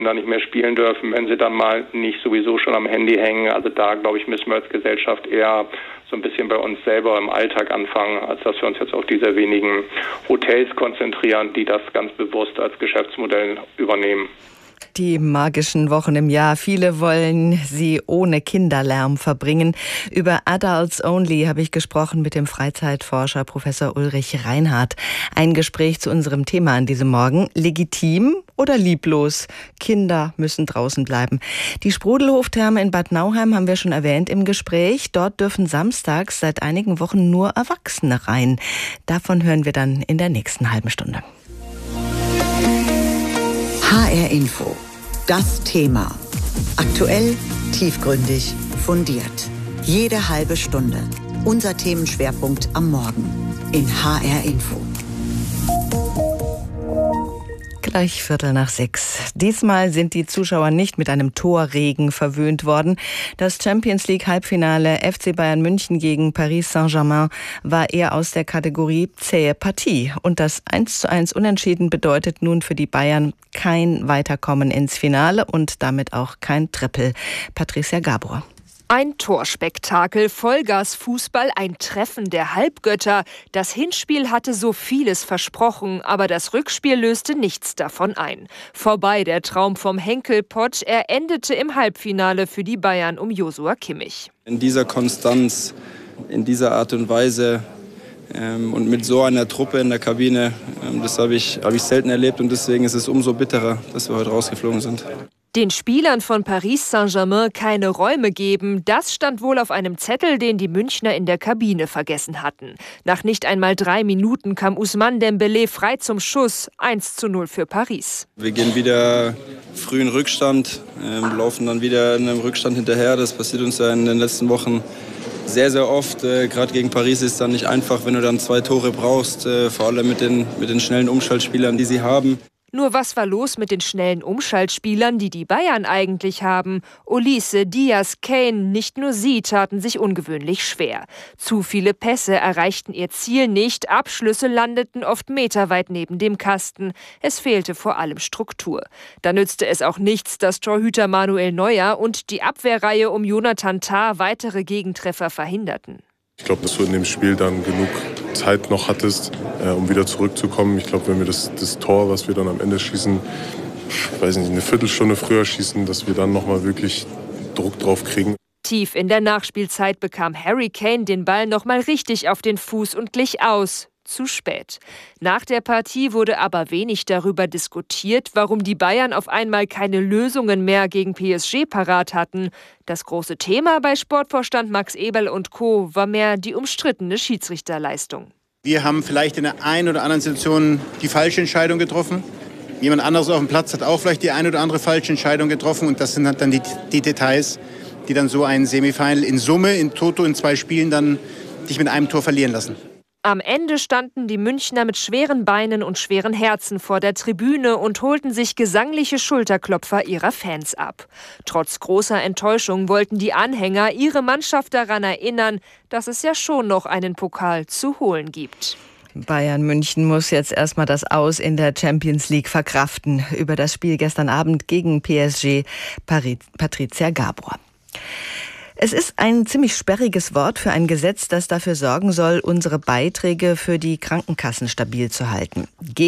da nicht mehr spielen dürfen, wenn sie dann mal nicht sowieso schon am Handy hängen. Also da, glaube ich, müssen wir als Gesellschaft eher so ein bisschen bei uns selber im Alltag anfangen, als dass wir uns jetzt auf diese wenigen Hotels konzentrieren, die das ganz bewusst als Geschäftsmodell übernehmen. Die magischen Wochen im Jahr. Viele wollen sie ohne Kinderlärm verbringen. Über Adults Only habe ich gesprochen mit dem Freizeitforscher Professor Ulrich Reinhardt. Ein Gespräch zu unserem Thema an diesem Morgen. Legitim oder lieblos? Kinder müssen draußen bleiben. Die Sprudelhof-Therme in Bad Nauheim haben wir schon erwähnt im Gespräch. Dort dürfen samstags seit einigen Wochen nur Erwachsene rein. Davon hören wir dann in der nächsten halben Stunde. HR Info. Das Thema. Aktuell, tiefgründig, fundiert. Jede halbe Stunde. Unser Themenschwerpunkt am Morgen in HR Info. Gleich 5:45. Diesmal sind die Zuschauer nicht mit einem Torregen verwöhnt worden. Das Champions-League-Halbfinale FC Bayern München gegen Paris Saint-Germain war eher aus der Kategorie zähe Partie. Und das 1:1 Unentschieden bedeutet nun für die Bayern kein Weiterkommen ins Finale und damit auch kein Triple. Patricia Gabor. Ein Torspektakel, Vollgas-Fußball, ein Treffen der Halbgötter. Das Hinspiel hatte so vieles versprochen, aber das Rückspiel löste nichts davon ein. Vorbei der Traum vom Henkelpott, er endete im Halbfinale für die Bayern um Joshua Kimmich. In dieser Konstanz, in dieser Art und Weise und mit so einer Truppe in der Kabine, das habe ich selten erlebt und deswegen ist es umso bitterer, dass wir heute rausgeflogen sind. Den Spielern von Paris Saint-Germain keine Räume geben, das stand wohl auf einem Zettel, den die Münchner in der Kabine vergessen hatten. Nach nicht einmal 3 Minuten kam Ousmane Dembélé frei zum Schuss, 1:0 für Paris. Wir gehen wieder früh in Rückstand, laufen dann wieder in einem Rückstand hinterher. Das passiert uns ja in den letzten Wochen sehr, sehr oft. Gerade gegen Paris ist es dann nicht einfach, wenn du dann 2 Tore brauchst, vor allem mit den schnellen Umschaltspielern, die sie haben. Nur was war los mit den schnellen Umschaltspielern, die Bayern eigentlich haben? Olise, Diaz, Kane, nicht nur sie taten sich ungewöhnlich schwer. Zu viele Pässe erreichten ihr Ziel nicht, Abschlüsse landeten oft meterweit neben dem Kasten. Es fehlte vor allem Struktur. Da nützte es auch nichts, dass Torhüter Manuel Neuer und die Abwehrreihe um Jonathan Tah weitere Gegentreffer verhinderten. Ich glaube, dass du in dem Spiel dann genug Zeit noch hattest, um wieder zurückzukommen. Ich glaube, wenn wir das Tor, was wir dann am Ende schießen, weiß nicht, eine Viertelstunde früher schießen, dass wir dann nochmal wirklich Druck drauf kriegen. Tief in der Nachspielzeit bekam Harry Kane den Ball nochmal richtig auf den Fuß und glich aus. Zu spät. Nach der Partie wurde aber wenig darüber diskutiert, warum die Bayern auf einmal keine Lösungen mehr gegen PSG parat hatten. Das große Thema bei Sportvorstand Max Eberl und Co. war mehr die umstrittene Schiedsrichterleistung. Wir haben vielleicht in der einen oder anderen Situation die falsche Entscheidung getroffen. Jemand anderes auf dem Platz hat auch vielleicht die eine oder andere falsche Entscheidung getroffen. Und das sind dann die Details, die dann so ein Semifinal in Summe, in Toto, in 2 Spielen dann dich mit einem Tor verlieren lassen. Am Ende standen die Münchner mit schweren Beinen und schweren Herzen vor der Tribüne und holten sich gesangliche Schulterklopfer ihrer Fans ab. Trotz großer Enttäuschung wollten die Anhänger ihre Mannschaft daran erinnern, dass es ja schon noch einen Pokal zu holen gibt. Bayern München muss jetzt erstmal das Aus in der Champions League verkraften. Über das Spiel gestern Abend gegen PSG, Patricia Gabor. Es ist ein ziemlich sperriges Wort für ein Gesetz, das dafür sorgen soll, unsere Beiträge für die Krankenkassen stabil zu halten.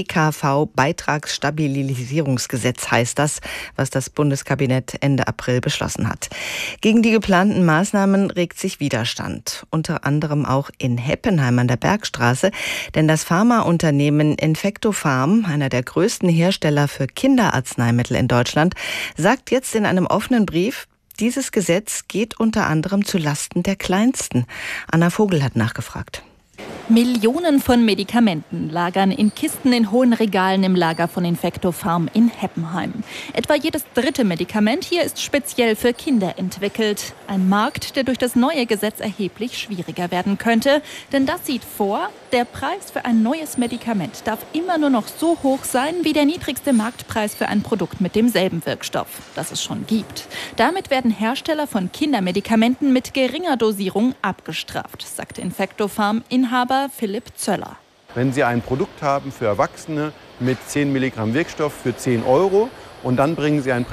GKV-Beitragsstabilisierungsgesetz heißt das, was das Bundeskabinett Ende April beschlossen hat. Gegen die geplanten Maßnahmen regt sich Widerstand. Unter anderem auch in Heppenheim an der Bergstraße. Denn das Pharmaunternehmen Infectopharm, einer der größten Hersteller für Kinderarzneimittel in Deutschland, sagt jetzt in einem offenen Brief, dieses Gesetz geht unter anderem zu Lasten der Kleinsten. Anna Vogel hat nachgefragt. Millionen von Medikamenten lagern in Kisten in hohen Regalen im Lager von Infectopharm in Heppenheim. Etwa jedes 3. Medikament hier ist speziell für Kinder entwickelt. Ein Markt, der durch das neue Gesetz erheblich schwieriger werden könnte. Denn das sieht vor, der Preis für ein neues Medikament darf immer nur noch so hoch sein wie der niedrigste Marktpreis für ein Produkt mit demselben Wirkstoff, das es schon gibt. Damit werden Hersteller von Kindermedikamenten mit geringer Dosierung abgestraft, sagt Infectopharm-Inhaber Philipp Zöller. Wenn Sie ein Produkt haben für Erwachsene mit 10 Milligramm Wirkstoff für 10 € und dann bringen sie ein